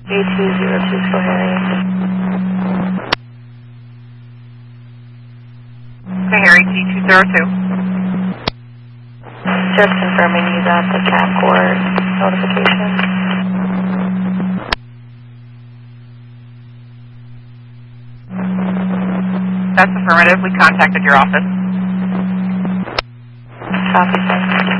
A202 for Harry. Okay, Harry, T202. Just confirming you got the CAP court notification. That's affirmative. We contacted your office. Copy, thanks.